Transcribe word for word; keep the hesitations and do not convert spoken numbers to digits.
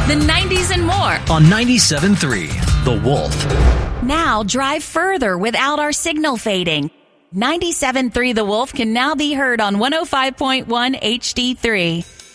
the nineties, and more. On ninety-seven point three, The Wolf. Now drive further without our signal fading. ninety-seven point three The Wolf can now be heard on one oh five point one H D three.